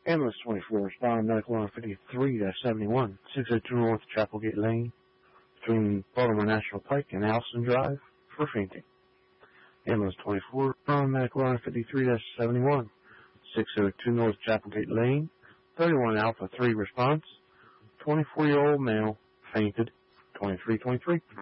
Ambulance 24 responding medical line 53-71, 602 North Chapelgate Lane, between Baltimore National Pike and Allison Drive, for fainting. Ambulance 24 responding medical line 53-71, 602 North Chapelgate Lane, 31 Alpha 3 response, 24-year-old male, fainted, 2323.